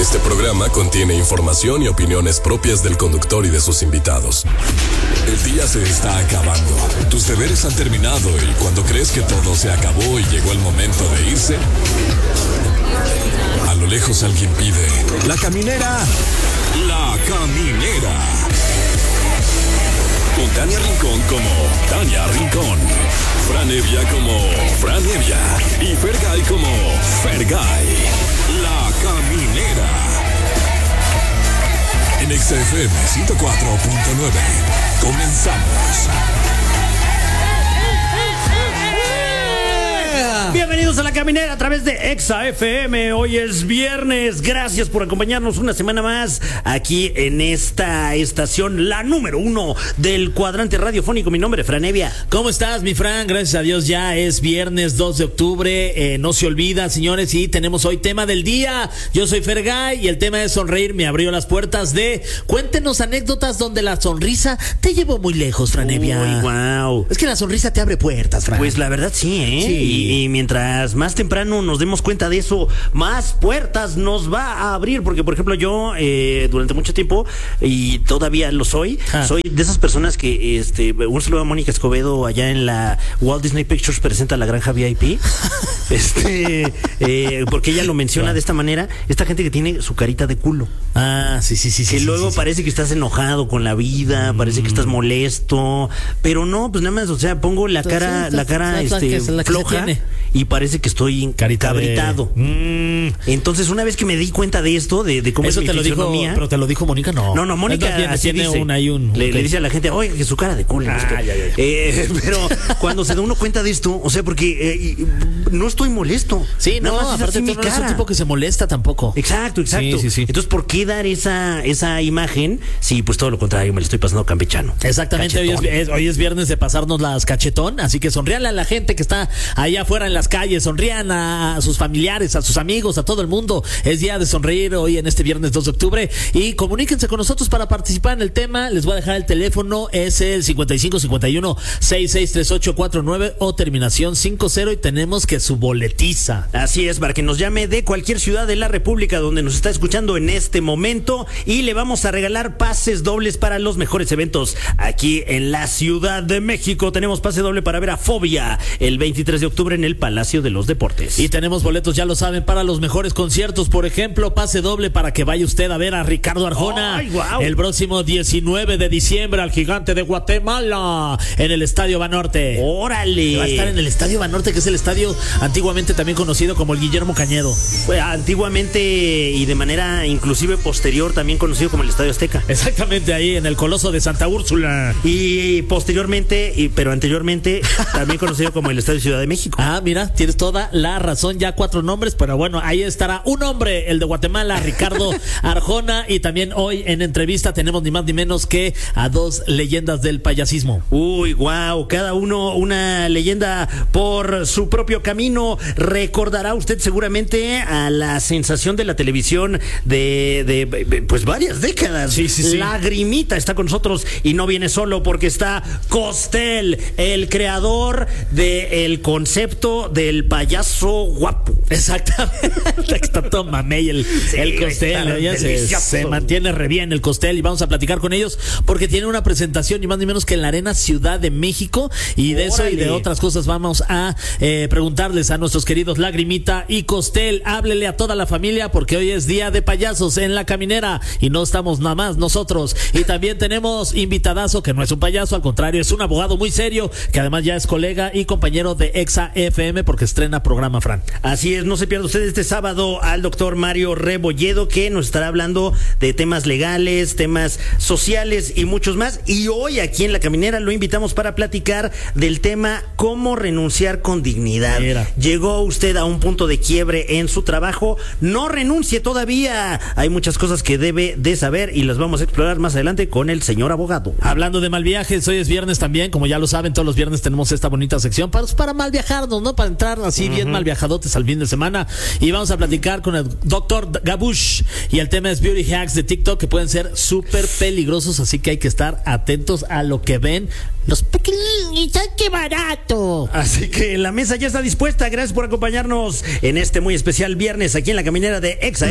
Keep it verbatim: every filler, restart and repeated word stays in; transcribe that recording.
Este programa contiene información y opiniones propias del conductor y de sus invitados. El día se está acabando. Tus deberes han terminado y cuando crees que todo se acabó y llegó el momento de irse, a lo lejos alguien pide: La Caminera. La Caminera. Con Tania Rincón como Tania Rincón, Fran Evia como Fran Evia y Fergay como Fergay. La Caminera. En Exa F M ciento cuatro punto nueve. Comenzamos. Bienvenidos a La Caminera a través de Exa F M. Hoy es viernes. Gracias por acompañarnos una semana más aquí en esta estación, la número uno del cuadrante radiofónico. Mi nombre es Fran Evia. ¿Cómo estás, mi Fran? Gracias a Dios, ya es viernes dos de octubre. Eh, no se olvida, señores, y tenemos hoy tema del día. Yo soy Fergay y el tema de sonreír me abrió las puertas de cuéntenos anécdotas donde la sonrisa te llevó muy lejos, Fran Evia. Uy, wow. Es que la sonrisa te abre puertas, Fran. Pues la verdad sí, ¿eh? Sí. Y, y mientras más temprano nos demos cuenta de eso, más puertas nos va a abrir. Porque, por ejemplo, yo eh, durante mucho tiempo, y todavía lo soy, ah. soy de esas personas que, este, un saludo a Mónica Escobedo allá en la Walt Disney Pictures presenta La Granja V I P. este, eh, porque ella lo menciona wow. de esta manera, esta gente que tiene su carita de culo. Ah, sí, sí, sí. Que sí, luego sí, parece sí. que estás enojado con la vida, mm. parece que estás molesto, pero no, pues nada más, o sea, pongo la cara, la cara, este, floja y parece que estoy Carita cabritado. De... Mm. Entonces, una vez que me di cuenta de esto, de, de cómo Eso es mi te lo dijo, pero te lo dijo Mónica, no. No, no, Mónica tiene, así tiene dice, un, hay un, le, okay. le dice a la gente, oye, que su cara de culo. Ah, es que, ya, ya, ya. Eh, pero cuando se da uno cuenta de esto, o sea, porque eh, no estoy molesto. Sí, no, aparte tú no eres un tipo que se molesta tampoco. Exacto, exacto. Sí, sí, sí. Entonces, ¿por qué dar esa, esa imagen? Sí, pues todo lo contrario, me lo estoy pasando campechano. Exactamente, hoy es, hoy es viernes de pasarnos las cachetón, así que sonríanle a la gente que está allá afuera en las calles, sonrían a, a sus familiares, a sus amigos, a todo el mundo. Es día de sonreír hoy en este viernes dos de octubre y comuníquense con nosotros para participar en el tema. Les voy a dejar el teléfono, es el cincuenta y cinco cincuenta y uno sesenta y seis treinta y ocho cuarenta y nueve o terminación cincuenta y tenemos que su boletiza. Así es, para que nos llame de cualquier ciudad de la República donde nos está escuchando en este momento y le vamos a regalar pases dobles para los mejores eventos aquí en la Ciudad de México. Tenemos pase doble para ver a Fobia el veintitrés de octubre en el Palacio de los Deportes. Y tenemos boletos, ya lo saben, para los mejores conciertos. Por ejemplo, pase doble para que vaya usted a ver a Ricardo Arjona. ¡Ay, wow! El próximo diecinueve de diciembre al Gigante de Guatemala en el Estadio Banorte. ¡Órale! Va a estar en el Estadio Banorte, que es el estadio antiguamente también conocido como el Guillermo Cañedo. Pues, antiguamente y de manera inclusive posterior también conocido como el Estadio Azteca. Exactamente, ahí en el Coloso de Santa Úrsula. Y posteriormente, y, pero anteriormente también conocido como el Estadio Ciudad de México. Ah, mira, tienes toda la razón, ya cuatro nombres, pero bueno, ahí estará un hombre, el de Guatemala, Ricardo Arjona, y también hoy en entrevista tenemos ni más ni menos que a dos leyendas del payasismo. Uy, wow, cada uno una leyenda por su propio camino. Recordará usted seguramente a la sensación de la televisión de, de pues varias décadas. Sí, sí, sí. Lagrimita está con nosotros y no viene solo porque está Costel, el creador del concepto del payaso guapo. Exactamente. Está todo mamey el, sí, el Costel. Ella se, se mantiene re bien el Costel y vamos a platicar con ellos porque tiene una presentación ni más ni menos que en la Arena Ciudad de México y de Órale. Eso y de otras cosas vamos a eh, preguntarles a nuestros queridos Lagrimita y Costel. Háblele a toda la familia porque hoy es día de payasos en La Caminera y no estamos nada más nosotros. Y también tenemos invitadazo que no es un payaso, al contrario, es un abogado muy serio que además ya es colega y compañero de Exa F M porque estrena programa, Fran. Así es, no se pierda usted este sábado al doctor Mario Rebolledo, que nos estará hablando de temas legales, temas sociales y muchos más. Y hoy aquí en La Caminera lo invitamos para platicar del tema cómo renunciar con dignidad. Mira. Llegó usted a un punto de quiebre en su trabajo, no renuncie todavía. Hay muchas cosas que debe de saber y las vamos a explorar más adelante con el señor abogado. Hablando de mal viajes, hoy es viernes también, como ya lo saben, todos los viernes tenemos esta bonita sección para, para mal viajarnos, ¿no? Para entrar así uh-huh. bien mal viajadotes al fin de semana. Y vamos a platicar con el doctor Gabush y el tema es beauty hacks de TikTok que pueden ser súper peligrosos, así que hay que estar atentos a lo que ven los pequeñitos. ¡Qué barato! Así que la mesa ya está dispuesta. Gracias por acompañarnos en este muy especial viernes aquí en La Caminera de Exa.